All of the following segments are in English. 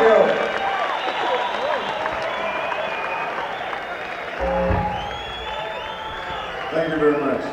you. Thank you very much.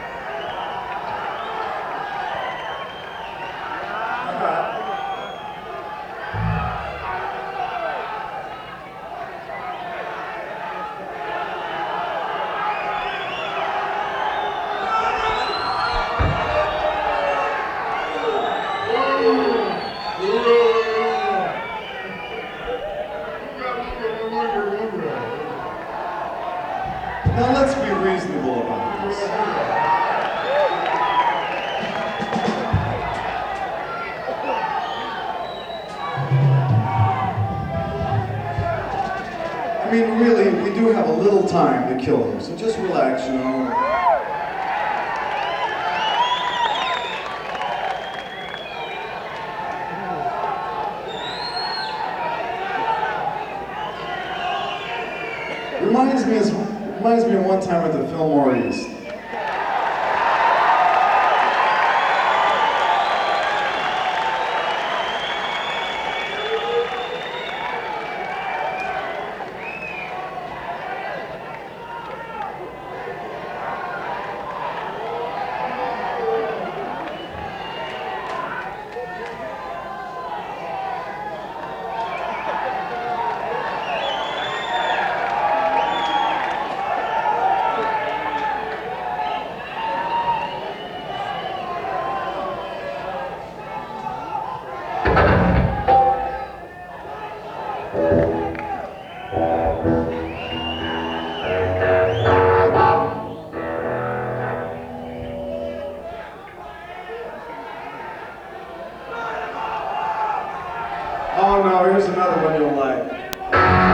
Now let's be reasonable about this. I mean, really, we do have a little time to kill here, so just relax, you know. Reminds me of one time at the Fillmore East. Oh no, here's another one you'll like.